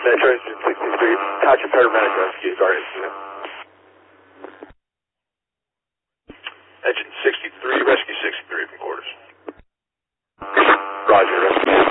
Metro Engine 63, Township Paramedic Rescue, guard incident. Engine 63, rescue